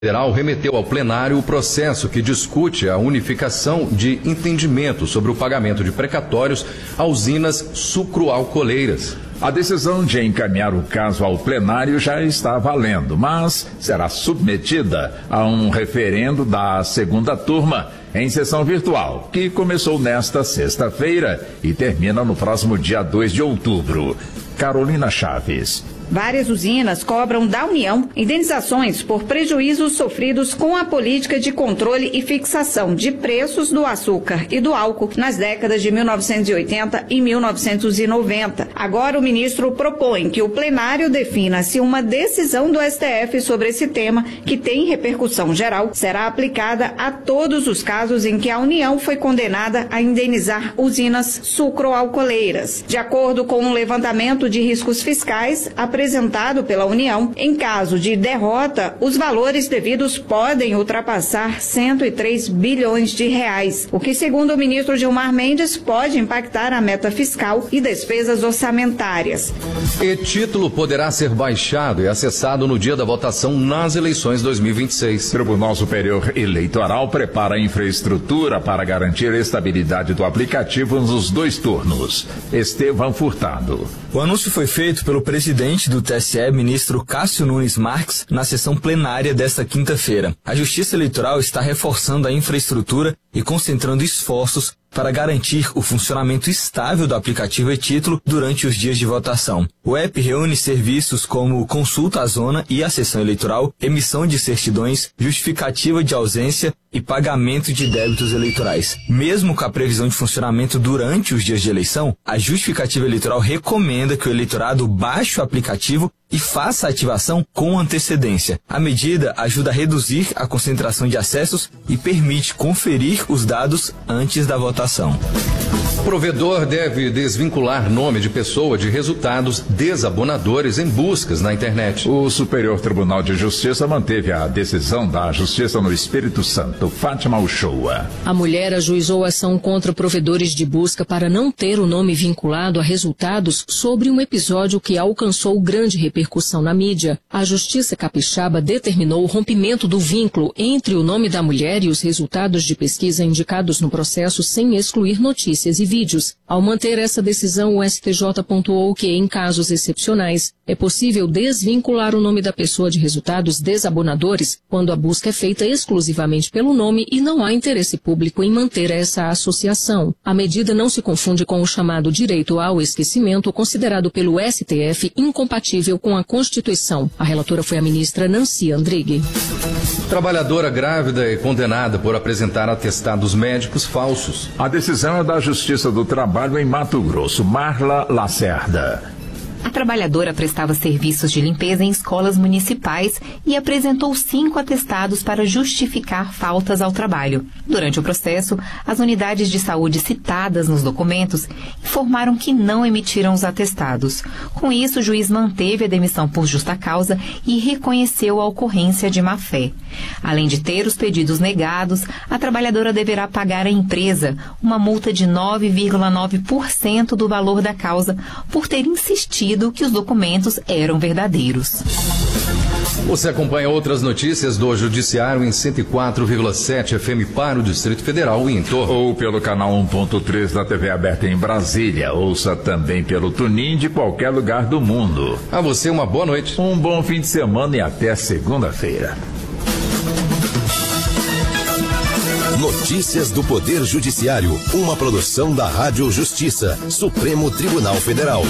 Federal remeteu ao plenário o processo que discute a unificação de entendimento sobre o pagamento de precatórios a usinas sucroalcooleiras. A decisão de encaminhar o caso ao plenário já está valendo, mas será submetida a um referendo da segunda turma em sessão virtual, que começou nesta sexta-feira e termina no próximo dia 2 de outubro. Carolina Chaves. Várias usinas cobram da União indenizações por prejuízos sofridos com a política de controle e fixação de preços do açúcar e do álcool nas décadas de 1980 e 1990. Agora o ministro propõe que o plenário defina se uma decisão do STF sobre esse tema, que tem repercussão geral, será aplicada a todos os casos em que a União foi condenada a indenizar usinas sucroalcooleiras. De acordo com um levantamento de riscos fiscais apresentado pela União, em caso de derrota, os valores devidos podem ultrapassar 103 bilhões de reais, o que, segundo o ministro Gilmar Mendes, pode impactar a meta fiscal e despesas orçamentárias. E título poderá ser baixado e acessado no dia da votação nas eleições 2026. O Tribunal Superior Eleitoral prepara a infraestrutura para garantir a estabilidade do aplicativo nos 2 turnos. Estevão Furtado. O anúncio foi feito pelo presidente do TSE, ministro Cássio Nunes Marques, na sessão plenária desta quinta-feira. A Justiça Eleitoral está reforçando a infraestrutura e concentrando esforços para garantir o funcionamento estável do aplicativo e-título durante os dias de votação. O app reúne serviços como consulta à zona e à sessão eleitoral, emissão de certidões, justificativa de ausência e pagamento de débitos eleitorais. Mesmo com a previsão de funcionamento durante os dias de eleição, a justificativa eleitoral recomenda que o eleitorado baixe o aplicativo e faça a ativação com antecedência. A medida ajuda a reduzir a concentração de acessos e permite conferir os dados antes da votação. O provedor deve desvincular nome de pessoa de resultados desabonadores em buscas na internet. O Superior Tribunal de Justiça manteve a decisão da Justiça no Espírito Santo. Fátima Uchoa. A mulher ajuizou ação contra provedores de busca para não ter o nome vinculado a resultados sobre um episódio que alcançou grande repercussão na mídia. A Justiça Capixaba determinou o rompimento do vínculo entre o nome da mulher e os resultados de pesquisa indicados no processo sem excluir notícias e vídeos. Ao manter essa decisão, o STJ pontuou que, em casos excepcionais, é possível desvincular o nome da pessoa de resultados desabonadores quando a busca é feita exclusivamente pelo nome e não há interesse público em manter essa associação. A medida não se confunde com o chamado direito ao esquecimento, considerado pelo STF incompatível com a Constituição. A relatora foi a ministra Nancy Andrighi. Trabalhadora grávida é condenada por apresentar atestados médicos falsos. A decisão é da Justiça do Trabalho em Mato Grosso. Marla Lacerda. A trabalhadora prestava serviços de limpeza em escolas municipais e apresentou 5 atestados para justificar faltas ao trabalho. Durante o processo, as unidades de saúde citadas nos documentos informaram que não emitiram os atestados. Com isso, o juiz manteve a demissão por justa causa e reconheceu a ocorrência de má-fé. Além de ter os pedidos negados, a trabalhadora deverá pagar à empresa uma multa de 9,9% do valor da causa por ter insistido que os documentos eram verdadeiros. Você acompanha outras notícias do Judiciário em 104,7 FM para o Distrito Federal e em torno. Ou pelo canal 1.3 da TV aberta em Brasília. Ouça também pelo TuneIn de qualquer lugar do mundo. A você uma boa noite. Um bom fim de semana e até segunda-feira. Notícias do Poder Judiciário, uma produção da Rádio Justiça, Supremo Tribunal Federal.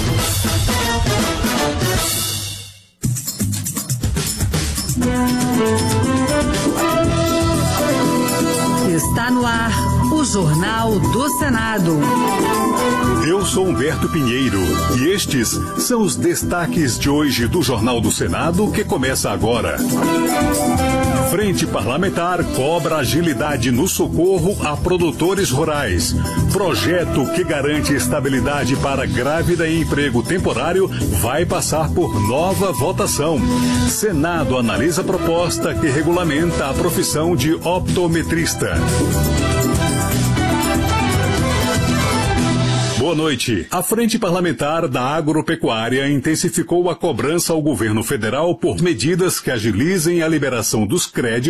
Está no ar o Jornal do Senado. Eu sou Humberto Pinheiro e estes são os destaques de hoje do Jornal do Senado, que começa agora. Frente Parlamentar cobra agilidade no socorro a produtores rurais. Projeto que garante estabilidade para grávida e emprego temporário vai passar por nova votação. Senado analisa proposta que regulamenta a profissão de optometrista. boa noite. A Frente Parlamentar da Agropecuária intensificou a cobrança ao governo federal por medidas que agilizem a liberação dos créditos